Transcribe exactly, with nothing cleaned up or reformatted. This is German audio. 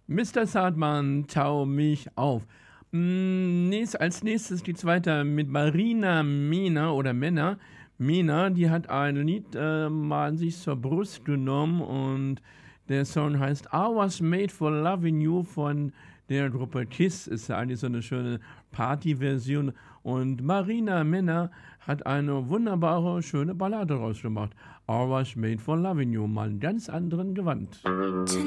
Mister Sandmann, tau mich auf. Mm, nächst, als nächstes geht's weiter mit Marina Mena oder Männer. Mena, die hat ein Lied äh, mal an sich zur Brust genommen und der Song heißt I Was Made for Loving You von der Gruppe Kiss. Ist ja eigentlich so eine schöne Partyversion. Und Marina Mena hat eine wunderbare, schöne Ballade rausgemacht. I Was Made for Loving You, mal einen ganz anderen Gewand.